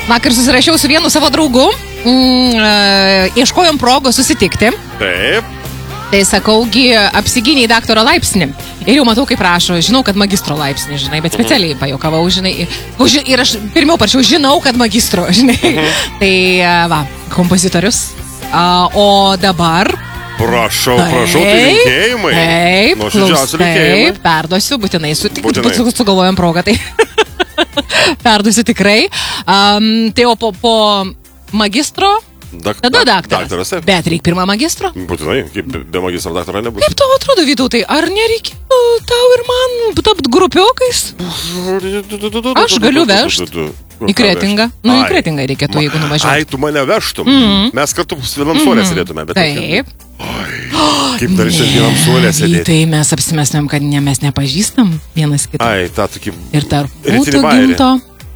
Vakar susirašiau su vienu savo draugu, ieškojom progos susitikti. Taip. Tai sakaugi, apsigyniai daktaro laipsnį. Ir jau matau, kaip rašo, žinau, kad magistro laipsnį, žinai, bet specialiai pajokavau, žinai. Ir aš pirmiau parašiau, žinau, kad magistro, žinai. Tai, va, kompozitorius. O dabar... Prašau, tai linkėjimai. Taip, linkėjimai. Perduosiu, būtinai sugalvojom progą, tai perduosiu tikrai. Tai o po magistro... Tada daktaras. Bet reikia pirmą magistro. Būtinai, kaip be magistro daktaro nebus. Kaip tau atrodo, Vytautai, ar nereikėtų tau ir man tapt grupiokais? Aš galiu vežt į Kretingą. Nu, į Kretingą reikėtų, jeigu nuvažiuotų. Ai, tu mane vežtum. Mes kartu vienam suolė sėdėtume. Taip. Kaip dar šiandien suolė sėdėti. Tai mes apsimestumėm, kad mes nepažįstam vienas kitą. Ai, tą tokį... Ir tarp būtų gimto.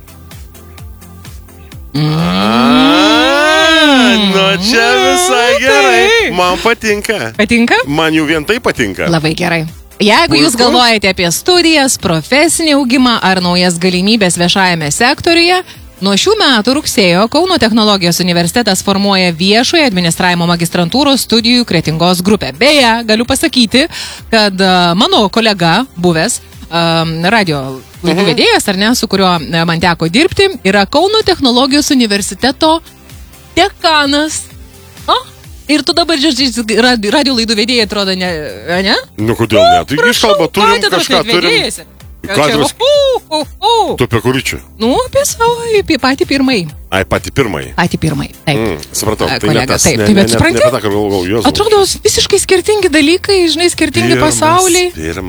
Nu, čia visai gerai. Man patinka. Patinka? Man jau vien tai patinka. Labai gerai. Jeigu jūs galvojate apie studijas, profesinį augimą ar naujas galimybės viešajame sektoriuje, nuo šių metų rugsėjo Kauno technologijos universitetas formuoja viešojo administravimo magistrantūros studijų Kretingos grupę. Beje, galiu pasakyti, kad mano kolega buvęs radio laidų vedėjas, ar ne, su kuriuo man teko dirbti, yra Kauno technologijos universiteto dekanas. Ir tu dabar, radio laidų vedėjai atrodo, ne? Nu, kodėl ne? Tai iškalba turim kažką, turim. Tu apie kurį čia? Nu, apie patį pirmąjį. Ai, patį pirmąjį. Patį pirmąjį, taip. Supratau, tai kolega, ne tas. Taip, bet supranti, atrodo visiškai skirtingi dalykai, žinai, skirtingi pasauliai.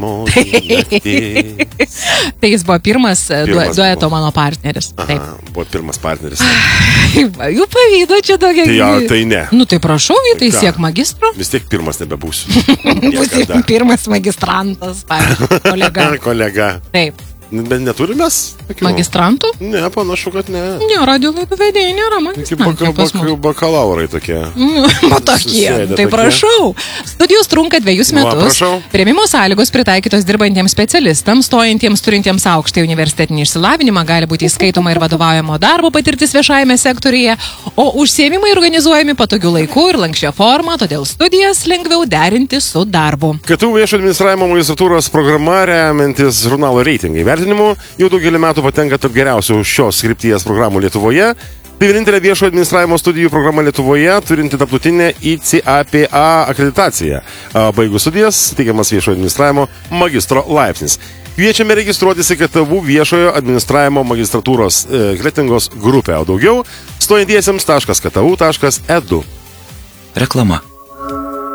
Tai jis buvo pirmas dueto mano partneris. Aha, buvo pirmas partneris. Jų pavydo čia tokia. Tai ne. Nu, tai prašau, tai siek magistro. Vis tiek pirmas nebebūsiu. Būsi pirmas magistrantas, kolega. Kolega. Taip. Bet neturim mes? Magistrantų? Ne, panašu, kad ne. Ne, radio laidų vedėjai nėra magistrantų. Bakalaurai tokie. Tokie, tai prašau. Studijos trunka 2 metus. Priėmimo sąlygos pritaikytos dirbantiems specialistams, stojantiems turintiems aukštąjį universitetinį išsilavinimą, gali būti įskaitoma ir vadovaujamo darbo patirtis viešajame sektoriuje, o užsiėmimai organizuojami patogiu laiku ir lanksčia forma, todėl studijas lengviau derinti su darbu. KTU viešo administravimo magistratūros programa remiantis žurnalo reitingai vertinimu jau daugelį metų patenka tarp geriausių šios krypties programų Lietuvoje. Tai vienintelė viešo administravimo studijų programa Lietuvoje, turinti tarptautinę ICAPA akreditaciją. Baigus studijas, teikiamas viešo administravimo magistro laipsnis. Kviečiame registruotis į KTU viešojo administravimo magistratūros Kretingos grupę, o daugiau stojantiesiems.ktu.edu. Reklama.